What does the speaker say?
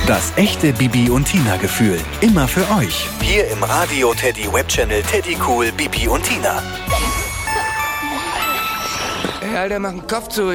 Das echte Bibi und Tina Gefühl. Immer für euch. Hier im Radio Teddy Webchannel Teddy Cool Bibi und Tina. Hey, Alter, mach den Kopf zu.